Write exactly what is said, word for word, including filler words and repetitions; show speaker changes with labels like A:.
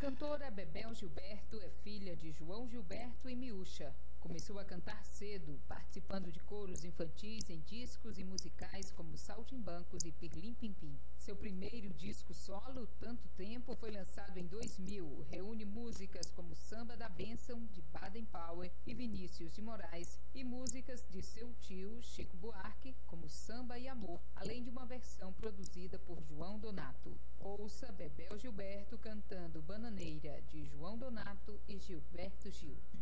A: cantora Bebel Gilberto é filha de João Gilberto e Miúcha. Começou a cantar cedo, participando de coros infantis em discos e musicais como Saltimbancos e Pirlim Pim Pim. Seu primeiro disco solo, Tanto Tempo, foi lançado em dois mil. Reúne músicas como Samba da Bênção, de Baden Powell e Vinícius de Moraes, e músicas de seu tio, Chico Buarque, como Samba e Amor, além de uma versão produzida por João Donato. Ouça Bebel Gilberto cantando Bananeira, de João Donato e Gilberto Gil.